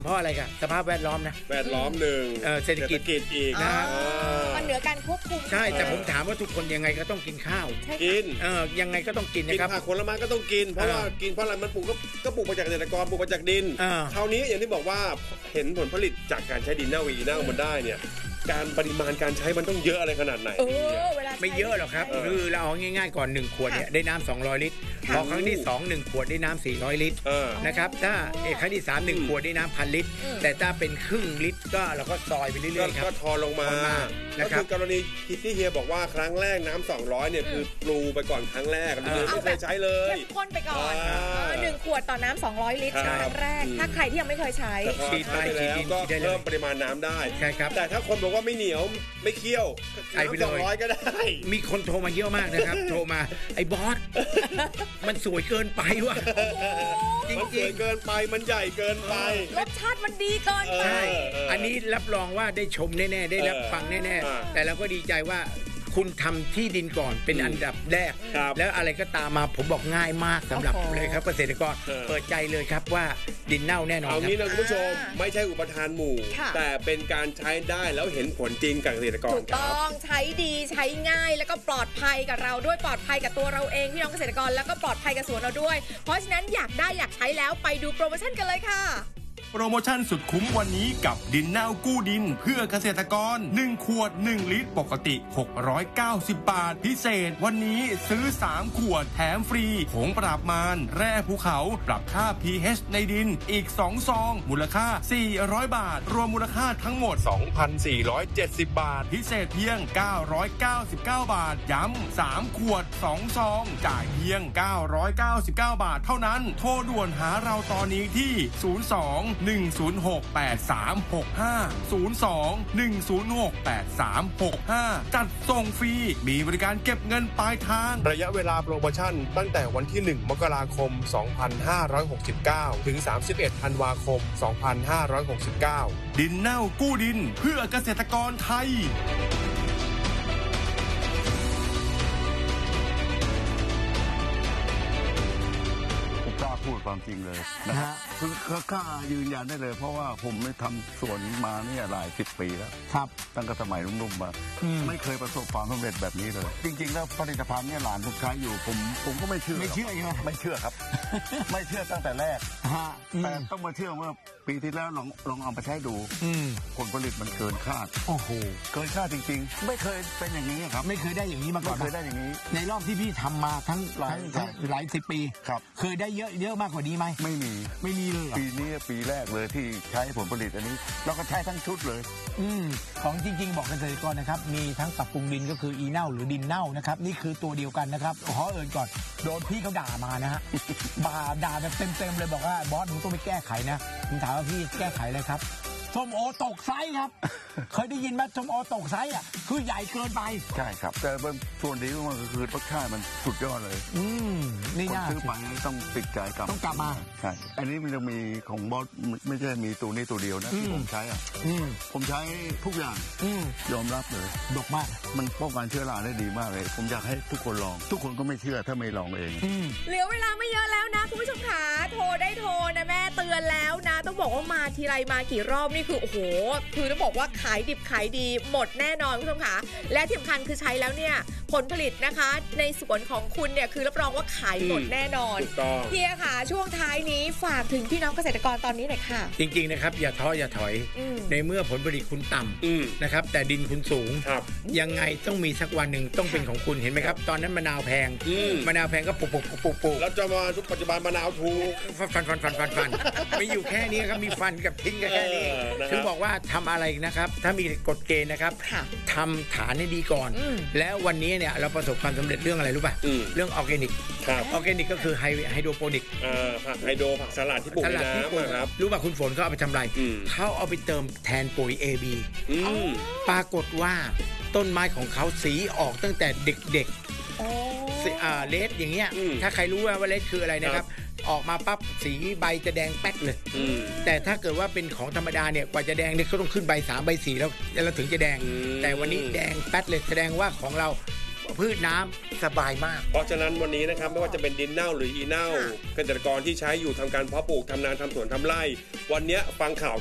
เพราะอะไรกันสภาพแวดล้อมนะแวดล้อมหนึ่งเศรษฐกิจอีกนะมันเหนือการควบคุมใช่แต่ผมถามว่าทุกคนยังไงก็ต้องกินข้าวกินยังไงก็ต้องกินนะครับผักผลไม้ก็ต้องกินเพราะว่ากินเพราะอะไรมันปลูกก็ปลูกมาจากเกษตรกรปลูกมาจากดินคราวนี้อย่างที่บอกว่าเห็นผลผลิตจากการใช้ดินเน่าอีเน่ามันได้เนี่ยการปริมาณการใช้มันต้องเยอะอะไรขนาดไหนไม่เยอะหรอกครับคือเราเอาง่ายๆก่อน1ขวดเนี่ยได้น้ำ200 ลิตรพอครั้งที่2 1ขวดได้น้ำ400 ลิตรนะครับถ้าครั้งที่3 1ขวดได้น้ำ1,000 ลิตรแต่ถ้าเป็นครึ่งลิตรก็เราก็ซอยไปเรื่อยๆครับก็ทอลงมานะครับกรณีที่เฮียบอกว่าครั้งแรกน้ำ200เนี่ยคือปลูไปก่อนครั้งแรกไม่เคยใช้เลยเข้มข้นไปก่อน1ขวดต่อน้ำ200 ลิตรครั้งแรกถ้าใครที่ยังไม่เคยใช้ฉีดไปแล้วก็เพิ่มปริมาณน้ำได้ใช่ครับแต่ถ้าคนบอกว่าไม่เหนียวไม่เคี่ยวใช้ไปเลย 200ก็ได้มีคนโทรมาเยอะมากนะครับโทรมาไอ้บอสมันสวยเกินไปว่ะจริงๆมันสวยเกินไปมันใหญ่เกินไปรสชาติมันดีเกินไปอันนี้รับรองว่าได้ชมแน่ๆได้รับฟังแน่ๆแต่เราก็ดีใจว่าคุณทำที่ดินก่อนเป็นอันดับแรกแล้วอะไรก็ตามมาผมบอกง่ายมากสำหรับเลยครับเกษตรกรเปิดใจเลยครับว่าดินเน่าแน่นอนเอางี้นะคุณผู้ชมไม่ใช่อุปทานหมู่แต่เป็นการใช้ได้แล้วเห็นผลจริงกับเกษตรกรถูกต้องใช้ดีใช้ง่ายแล้วก็ปลอดภัยกับเราด้วยปลอดภัยกับตัวเราเองพี่น้องเกษตรกรแล้วก็ปลอดภัยกับสวนเราด้วยเพราะฉะนั้นอยากได้อยากใช้แล้วไปดูโปรโมชั่นกันเลยค่ะโปรโมชั่นสุดคุ้มวันนี้กับดินเน่ากู้ดินเพื่อเกษตรกร1ขวด1ลิตรปกติ690 บาทพิเศษวันนี้ซื้อ3ขวดแถมฟรีผงปราบมารแร่ภูเขาปรับค่า pH ในดินอีก2ซองมูลค่า400บาทรวมมูลค่าทั้งหมด 2,470 บาทพิเศษเพียง999บาทย้ำ3ขวด2ซองจ่ายเพียง999บาทเท่านั้นโทรด่วนหาเราตอนนี้ที่02-106-8365 02-106-8365 จัดส่งฟรีมีบริการเก็บเงินปลายทางระยะเวลาโปรโมชั่นตั้งแต่วันที่1มกราคม2569ถึง31ธันวาคม2569ดินเน่ากู้ดินเพื่อเกษตรกรไทยพูดความจริงเลยนะฮะคือข้ายืนยันได้เลยเพราะว่าผมได้ทำสวนมาเนี่ยหลาย10 ปีแล้วครับตั้งแต่สมัยนุ่มๆมาไม่เคยประสบความสำเร็จแบบนี้เลยจริงๆแล้วผลิตภัณฑ์เนี่ยหลานผมใช้อยู่ผมก็ไม่เชื่อใช่ไหมไม่เชื่อครับ ไม่เชื่อตั้งแต่แรกแต่ต้องมาเชื่อเมื่อปีที่แล้วลองเอาไปใช้ดูผลผลิตมันเกินคาดโอ้โหเกินคาดจริงๆไม่เคยเป็นอย่างนี้ครับไม่เคยได้อย่างนี้มาก่อนไม่เคยได้อย่างนี้ในรอบที่พี่ทำมาทั้งหลาย10 ปีครับเคยได้เยอะมากกว่านี้ไหมไม่มีเลยปีนี้ปีแรกเลยที่ใช้ผลผลิตอันนี้เราก็ใช้ทั้งชุดเลยของจริงๆบอกเกษตรกรนะครับมีทั้งปรับปรุงดินก็คืออีเน่าหรือดินเน่านะครับนี่คือตัวเดียวกันนะครับขอเอ่ยก่อนโดนพี่เขาด่ามานะฮะด่าแบบเต็มเลยบอกว่าบอสหนูต้องไปแก้ไขนะผมถามว่าพี่แก้ไขอะไรครับส้มโอตกไซส์ครับเคยได้ยินไหมส้มโอตกไซส์อ่ะคือใหญ่เกินไปใช่ครับแต่ส่วนดีมันก็คือรสชาติมันสุดยอดเลยนี่น่าซื้อไปต้องติดใจต้องกลับมาใช่อันนี้มันจะมีของบอสไม่ใช่มีตัวนี้ตัวเดียวนะที่ผมใช้ผมใช้ทุกอย่างยอมรับเลยดกมากมันป้องกันเชื้อราได้ดีมากเลยผมอยากให้ทุกคนลองทุกคนก็ไม่เชื่อถ้าไม่ลองเองเหลือเวลาไม่เยอะแล้วนะคุณผู้ชมขาโทรได้โทรนะแม่เตือนแล้วนะต้องบอกว่ามาทีไรมากี่รอบนี่คือโอ้โหคือต้องบอกว่าขายดิบขายดีหมดแน่นอนคุณผู้ชมขาและที่สำคัญคือใช้แล้วเนี่ยผลผลิตนะคะในสวนของคุณเนี่ยคือรับรองว่าขายหมดแน่นอนเฮียค่ะช่วงท้ายนี้ฝากถึงพี่น้องเกษตรกรตอนนี้หน่อยค่ะจริงๆนะครับอย่าท้ออย่าถอยในเมื่อผลผลิตคุณต่ำนะครับแต่ดินคุณสูงยังไงต้องมีสักวันหนึ่งต้องเป็นของคุณเห็นไหมครับตอนนั้นมะนาวแพงก็ปลูกแล้วจะมาทุกปัจจุบันมะนาวถูกฟันไม่อยู่แค่นี้ครับมีฟันกับทิ้งแค่นี้ถึงบอกว่าทำอะไรนะครับถ้ามีกฎเกณฑ์นะครับทำฐานให้ดีก่อนแล้ววันนี้เนี่ยเราประสบความสำเร็จเรื่องอะไรรู้ป่ะเรื่องออร์แกนิกออร์แกนิกก็คือไฮโดรโปนิกผักไฮโดรผักสลัดที่ปลูกในน้ำครับรู้ป่ะคุณฝนเขาเอาไปทำอะไรเขาเอาไปเติมแทนปุ๋ย AB ปรากฏว่าต้นไม้ของเขาสีออกตั้งแต่เด็กๆเลดอย่างเงี้ยถ้าใครรู้ว่าเลดคืออะไรนะครับออกมาปั๊บสีใบจะแดงแป๊ดเลยแต่ถ้าเกิดว่าเป็นของธรรมดาเนี่ยกว่าจะแดงเนี่ยเขาต้องขึ้นใบ3ใบ4แล้วถึงจะแดงแต่วันนี้แดงแป๊ดเลยแสดงว่าของเราพืชน้ำสบายมากเพราะฉะนั้นวันนี้นะครับไม่ว่าจะเป็นดินเน่าหรืออีเน่าเกษตรกรที่ใช้อยู่ทำการเพาะปลูกทำนาทำสวนทำไร่วันนี้ฟังข่าว